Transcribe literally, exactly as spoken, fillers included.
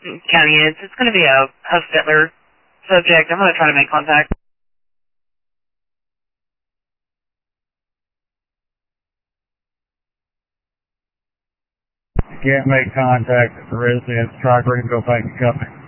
County is. It's going to be a Huff-Stettler subject. I'm going to try to make contact. Can't make contact with the residents. Try to bring them go back to company.